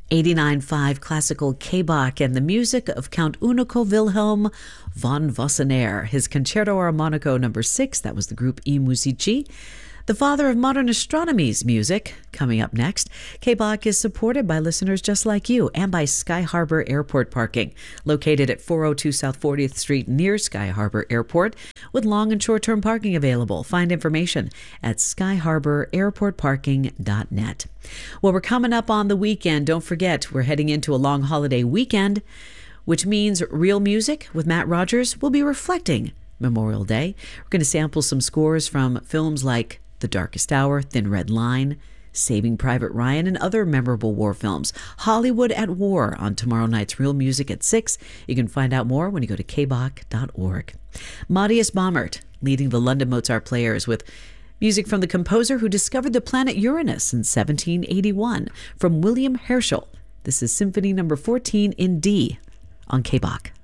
89.5 classical K-Bach and the music of Count Unico Wilhelm von Vossenaer. His Concerto Armonico No. 6, that was the group I Musici. The father of modern astronomy's music, coming up next. K-Bach is supported by listeners just like you and by Sky Harbor Airport Parking, located at 402 South 40th Street near Sky Harbor Airport, with long and short-term parking available. Find information at skyharbor.airportparking.net. Well, we're coming up on the weekend. Don't forget, we're heading into a long holiday weekend, which means Real Music with Matt Rogers will be reflecting Memorial Day. We're going to sample some scores from films like The Darkest Hour, Thin Red Line, Saving Private Ryan, and other memorable war films. Hollywood at War on tomorrow night's Real Music at 6. You can find out more when you go to kbach.org. Matthias Baumert leading the London Mozart Players with music from the composer who discovered the planet Uranus in 1781 from William Herschel. This is Symphony No. 14 in D on K-Bach.